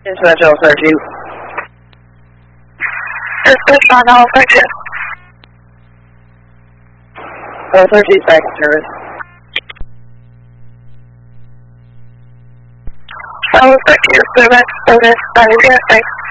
International 13. Dispatch on all section. 13 second service. All section, Quebec, Bonus, 9, 6.